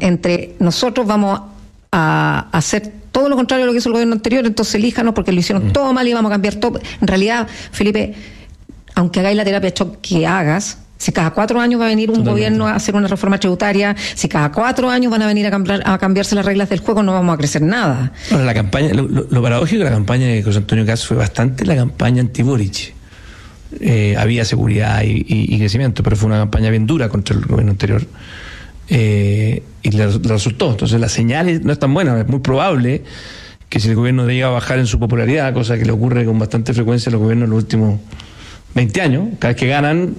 entre nosotros vamos a hacer todo lo contrario de lo que hizo el gobierno anterior, entonces elíjanos porque lo hicieron todo mal y vamos a cambiar todo. En realidad, Felipe, aunque hagáis la terapia de shock que hagas, si cada 4 años va a venir un gobierno a hacer una reforma tributaria, si cada 4 años van a venir a cambiarse las reglas del juego, no vamos a crecer nada. Ahora, la campaña, lo paradójico de la campaña de José Antonio Kast fue bastante la campaña anti-Boric. Había seguridad y crecimiento, pero fue una campaña bien dura contra el gobierno anterior. Y le resultó. Entonces las señales no están buenas. Es muy probable que si el gobierno llega a bajar en su popularidad, cosa que le ocurre con bastante frecuencia a los gobiernos en los últimos 20 años, cada vez que ganan,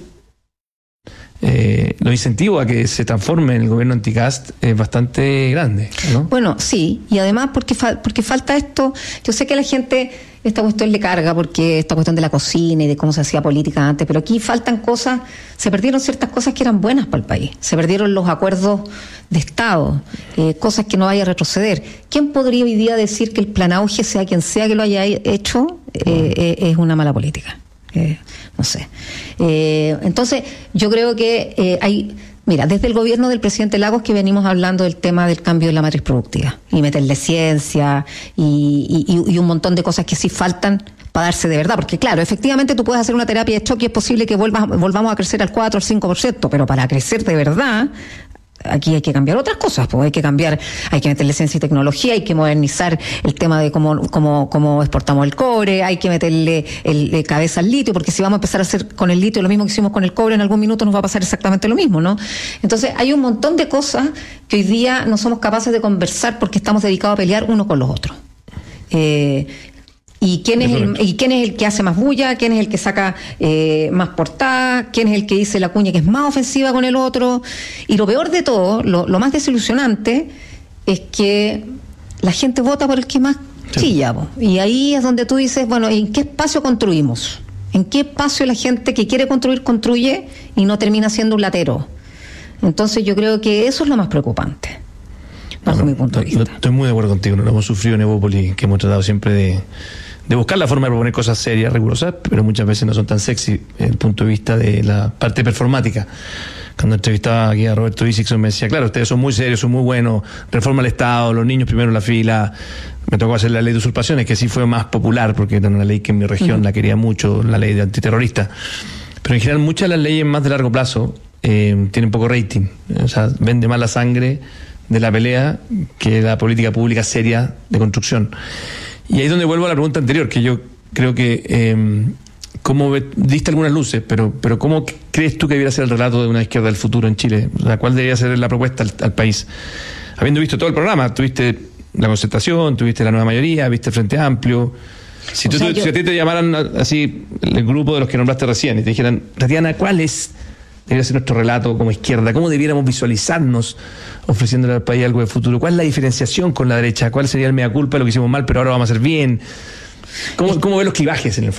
los incentivos a que se transforme en el gobierno anti-Kast es bastante grande, ¿no? Bueno, sí, y además porque falta esto. Yo sé que a la gente esta cuestión le carga porque esta cuestión de la cocina y de cómo se hacía política antes, pero aquí faltan cosas, se perdieron ciertas cosas que eran buenas para el país, se perdieron los acuerdos de Estado, cosas que no vaya a retroceder. ¿Quién podría hoy día decir que el plan Auge, sea quien sea que lo haya hecho, es una mala política? No sé. Entonces, yo creo que mira, desde el gobierno del presidente Lagos que venimos hablando del tema del cambio de la matriz productiva y meterle ciencia y un montón de cosas que sí faltan para darse de verdad, porque claro, efectivamente tú puedes hacer una terapia de choque y es posible que volvamos a crecer al 4 o al 5%, pero para crecer de verdad aquí hay que cambiar otras cosas, pues hay que meterle ciencia y tecnología, hay que modernizar el tema de cómo exportamos el cobre, hay que meterle cabeza al litio, porque si vamos a empezar a hacer con el litio lo mismo que hicimos con el cobre, en algún minuto nos va a pasar exactamente lo mismo, ¿no? Entonces hay un montón de cosas que hoy día no somos capaces de conversar porque estamos dedicados a pelear uno con los otros. ¿Y quién es el que hace más bulla? ¿Quién es el que saca más portada? ¿Quién es el que dice la cuña que es más ofensiva con el otro? Y lo peor de todo, lo más desilusionante, es que la gente vota por el que más chilla. Y ahí es donde tú dices, bueno, ¿en qué espacio construimos? ¿En qué espacio la gente que quiere construir construye y no termina siendo un latero? Entonces yo creo que eso es lo más preocupante, bajo mi punto de vista. Estoy muy de acuerdo contigo, no lo hemos sufrido en Evópolis, que hemos tratado siempre de buscar la forma de proponer cosas serias, rigurosas, pero muchas veces no son tan sexy desde el punto de vista de la parte performática. Cuando entrevistaba aquí a Roberto Isixson me decía, claro, ustedes son muy serios, son muy buenos, reforma al Estado, los niños primero en la fila. Me tocó hacer la ley de usurpaciones, que sí fue más popular, porque era una ley que en mi región la quería mucho, la ley de antiterrorista. Pero en general muchas de las leyes más de largo plazo tienen poco rating, o sea, vende más la sangre de la pelea que la política pública seria de construcción. Y ahí es donde vuelvo a la pregunta anterior, que yo creo que cómo diste algunas luces, pero ¿cómo crees tú que debería ser el relato de una izquierda del futuro en Chile? O sea, ¿cuál debería ser la propuesta al país? Habiendo visto todo el programa, tuviste la Concertación, tuviste la Nueva Mayoría, viste el Frente Amplio. Si a ti te llamaran así el grupo de los que nombraste recién y te dijeran, Tatiana, ¿cuál debería ser nuestro relato como izquierda? ¿Cómo debiéramos visualizarnos ofreciéndole al país algo de futuro? ¿Cuál es la diferenciación con la derecha? ¿Cuál sería el mea culpa de lo que hicimos mal, pero ahora vamos a hacer bien? ¿Cómo ves los clivajes en el